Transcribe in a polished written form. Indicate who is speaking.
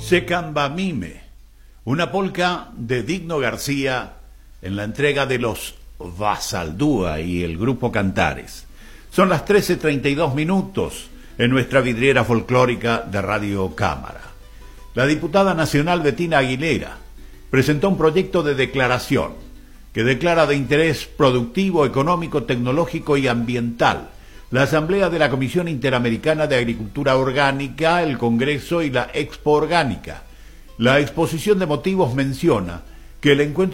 Speaker 1: Secambamime, una polca de Digno García en la entrega de los Basaldúa y el grupo Cantares. Son las 13:32 en nuestra vidriera folclórica de Radio Cámara. La diputada nacional Betina Aguilera presentó un proyecto de declaración que declara de interés productivo, económico, tecnológico y ambiental la Asamblea de la Comisión Interamericana de Agricultura Orgánica, el Congreso y la Expo Orgánica. La exposición de motivos menciona que el encuentro